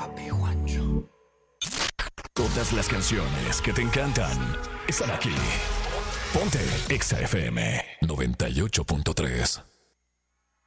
Papi Juancho. Todas las canciones que te encantan están aquí. Ponte Exa FM 98.3.